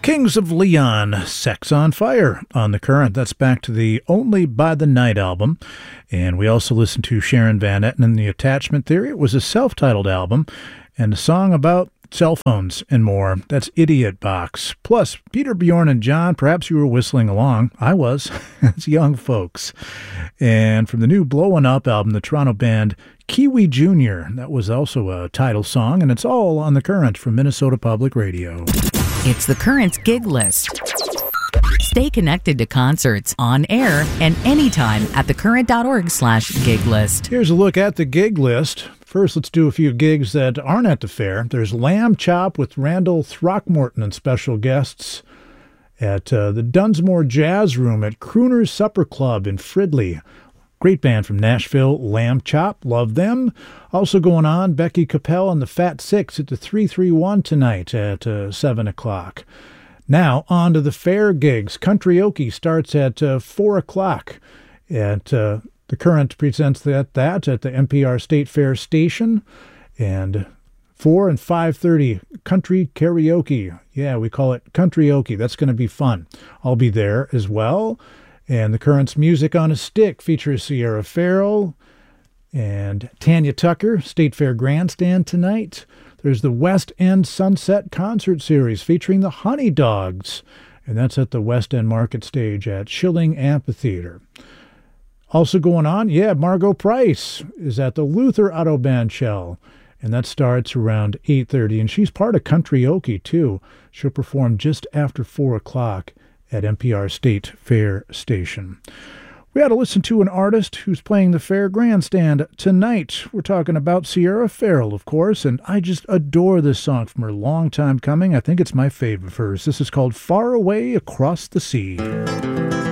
Kings of Leon, Sex on Fire on The Current. That's back to the Only by the Night album. And we also listened to Sharon Van Etten and the Attachment Theory. It was a self-titled album and a song about cell phones and more. That's Idiot Box. Plus, Peter, Bjorn, and John, perhaps you were whistling along. I was. It's young folks. And from the new Blowin' Up album, the Toronto band Kiwi Jr. That was also a title song, and it's all on The Current from Minnesota Public Radio. It's The Current's gig list. Stay connected to concerts on air and anytime at thecurrent.org/gig list. Here's a look at the gig list. First, let's do a few gigs that aren't at the fair. There's Lamb Chop with Randall Throckmorton and special guests at the Dunsmore Jazz Room at Crooner's Supper Club in Fridley. Great band from Nashville, Lamb Chop. Love them. Also going on, Becky Capel and the Fat Six at the 331 tonight at 7 o'clock. Now, on to the fair gigs. Country-oke starts at 4 o'clock. At The Current presents that at the NPR State Fair Station. And 4 and 5:30, country karaoke. Yeah, we call it country-oke. That's going to be fun. I'll be there as well. And The Current's Music on a Stick features Sierra Farrell and Tanya Tucker, State Fair Grandstand tonight. There's the West End Sunset Concert Series featuring the Honey Dogs, and that's at the West End Market Stage at Schilling Amphitheater. Also going on, Margot Price is at the Luther Auto Band Shell, and that starts around 8:30, and she's part of Country-oke, too. She'll perform just after 4 o'clock at NPR State Fair Station. We had to listen to an artist who's playing the Fair Grandstand tonight. We're talking about Sierra Farrell, of course, and I just adore this song from her long time coming. I think it's my favorite of hers. This is called Far Away Across the Sea.